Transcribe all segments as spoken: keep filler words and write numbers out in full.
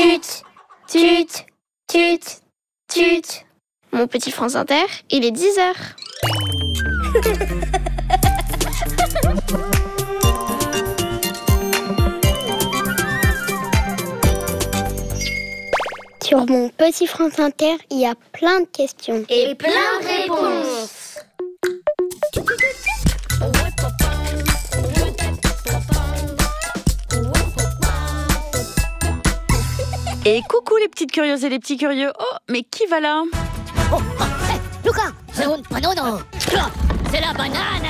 Tut, tut, tut, tut. Mon petit France Inter, il est dix heures. Sur mon petit France Inter, il y a plein de questions. Et plein de réponses. Et coucou les petites curieuses et les petits curieux. Oh, mais qui va là? Oh, oh, hey, Luca, c'est un banano. C'est la banane.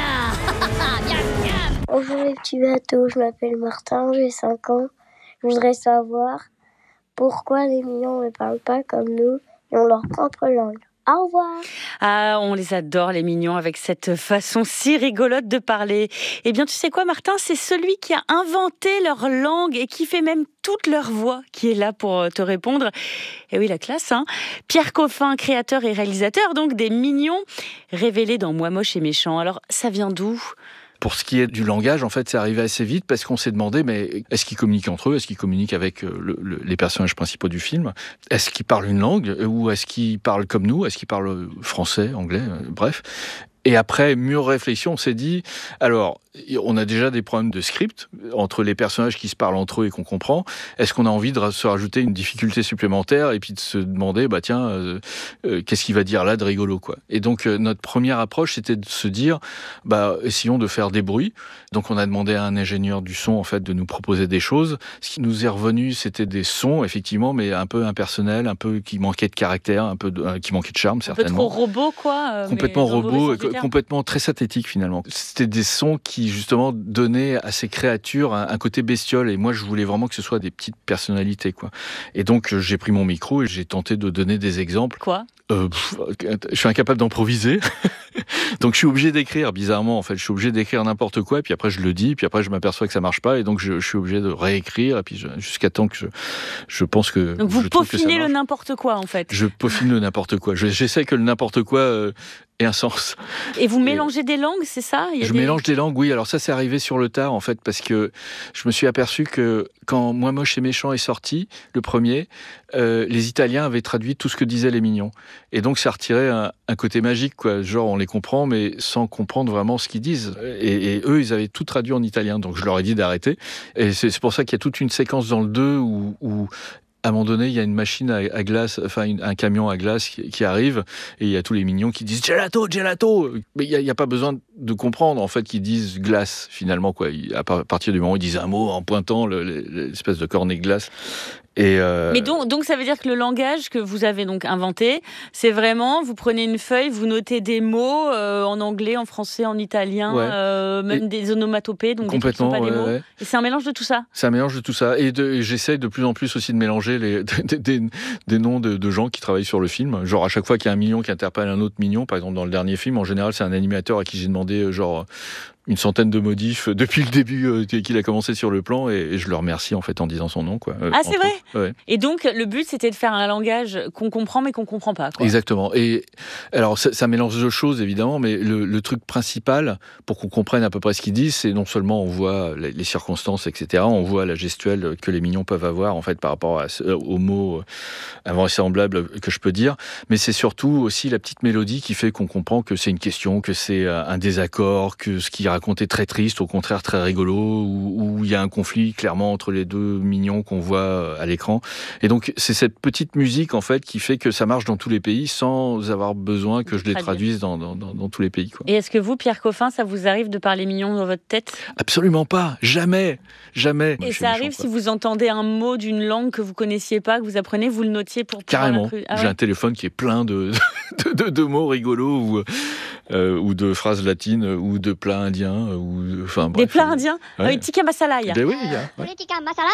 Miam, miam. Bonjour les petits bateaux, je m'appelle Martin, j'ai cinq ans. Je voudrais savoir pourquoi les mignons ne parlent pas comme nous et ont leur propre langue. Au revoir. Ah, on les adore les mignons avec cette façon si rigolote de parler. Eh bien, tu sais quoi, Martin, c'est celui qui a inventé leur langue et qui fait même toute leur voix qui est là pour te répondre. Et oui, la classe, hein. Pierre Coffin, créateur et réalisateur donc des Mignons, révélés dans Moi moche et méchant. Alors, ça vient d'où ? Pour ce qui est du langage, en fait, c'est arrivé assez vite parce qu'on s'est demandé, mais est-ce qu'ils communiquent entre eux? Est-ce qu'ils communiquent avec le, le, les personnages principaux du film? Est-ce qu'ils parlent une langue? Ou est-ce qu'ils parlent comme nous? Est-ce qu'ils parlent français, anglais? euh, Bref. Et après mûre réflexion, on s'est dit, alors, on a déjà des problèmes de script entre les personnages qui se parlent entre eux et qu'on comprend. Est-ce qu'on a envie de se rajouter une difficulté supplémentaire et puis de se demander, bah tiens, euh, euh, qu'est-ce qu'il va dire là de rigolo, quoi. Et donc, euh, notre première approche, c'était de se dire, bah, essayons de faire des bruits. Donc, on a demandé à un ingénieur du son, en fait, de nous proposer des choses. Ce qui nous est revenu, c'était des sons, effectivement, mais un peu impersonnels, un peu qui manquaient de caractère, un peu de, euh, qui manquaient de charme, certainement. Un peu trop robot, quoi. Euh, Complètement robot, euh, complètement très synthétique finalement. C'était des sons qui justement donnaient à ces créatures un, un côté bestiole et moi je voulais vraiment que ce soit des petites personnalités, quoi. Et donc j'ai pris mon micro et j'ai tenté de donner des exemples. Quoi ? Euh, pff, je suis incapable d'improviser. Donc je suis obligé d'écrire, bizarrement en fait, je suis obligé d'écrire n'importe quoi et puis après je le dis, puis après je m'aperçois que ça marche pas et donc je, je suis obligé de réécrire et puis je, jusqu'à temps que je, je pense que... Donc vous je trouve que ça peaufinez marche. le n'importe quoi en fait. Je peaufine le n'importe quoi. Je, j'essaie que le n'importe quoi euh, ait un sens. Et vous mélangez des langues, c'est ça? Il y a Je des... mélange des langues, oui. Alors ça, c'est arrivé sur le tard, en fait, parce que je me suis aperçu que quand Moi moche et méchant est sorti, le premier, euh, les Italiens avaient traduit tout ce que disaient les Mignons. Et donc, ça retirait un, un côté magique, quoi. Genre, on les comprend, mais sans comprendre vraiment ce qu'ils disent. Et, et eux, ils avaient tout traduit en italien. Donc, je leur ai dit d'arrêter. Et c'est, c'est pour ça qu'il y a toute une séquence dans le deux où... où à un moment donné, il y a une machine à, à glace, enfin une, un camion à glace qui, qui arrive, et il y a tous les mignons qui disent gelato, gelato. Mais il n'y a, a pas besoin de comprendre en fait qu'ils disent glace finalement, quoi. À partir du moment où ils disent un mot en pointant le, l'espèce de cornet de glace. Et euh... Mais donc, donc ça veut dire que le langage que vous avez donc inventé, c'est vraiment, vous prenez une feuille, vous notez des mots euh, en anglais, en français, en italien, ouais. euh, même et des onomatopées, donc des trucs qui sont pas ouais, des mots. Ouais. Et c'est un mélange de tout ça. C'est un mélange de tout ça. Et, de, et j'essaie de plus en plus aussi de mélanger les, des, des, des noms de, de gens qui travaillent sur le film. Genre à chaque fois qu'il y a un mignon qui interpelle un autre mignon, par exemple dans le dernier film, en général c'est un animateur à qui j'ai demandé genre une centaine de modifs depuis le début euh, qu'il a commencé sur le plan et, et je le remercie en fait en disant son nom, quoi. Euh, ah c'est vrai ouais. Et donc le but c'était de faire un langage qu'on comprend mais qu'on comprend pas, quoi. Exactement. Et alors ça, ça mélange deux choses évidemment, mais le, le truc principal pour qu'on comprenne à peu près ce qu'ils disent, c'est non seulement on voit les, les circonstances, et cetera. On voit la gestuelle que les mignons peuvent avoir en fait par rapport à, aux mots invraisemblables que je peux dire, mais c'est surtout aussi la petite mélodie qui fait qu'on comprend que c'est une question, que c'est un désaccord, que ce qui raconté très triste, au contraire très rigolo, où il y a un conflit clairement entre les deux mignons qu'on voit à l'écran. Et donc c'est cette petite musique en fait qui fait que ça marche dans tous les pays sans avoir besoin que je les traduise dans, dans, dans, dans tous les pays, quoi. Et est-ce que vous, Pierre Coffin, ça vous arrive de parler mignon dans votre tête? Absolument pas, jamais, jamais. Et ça arrive si vous entendez un mot d'une langue que vous connaissiez pas, que vous apprenez, vous le notiez pour carrément. Ah J'ai ouais. un téléphone qui est plein de, de, de, de mots rigolos ou, euh, ou de phrases latines ou de plats indiens. Ou, enfin, bref, des plats euh, indiens ouais. Oui, tikka masala, il y a. Ben oui, il y a. Ouais. Tikka masala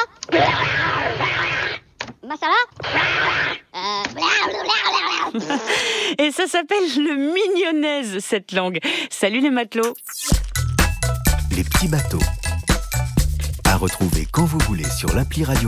Masala euh... Et ça s'appelle le mignonnaise, cette langue. Salut les matelots. Les petits bateaux. À retrouver quand vous voulez sur l'appli Radio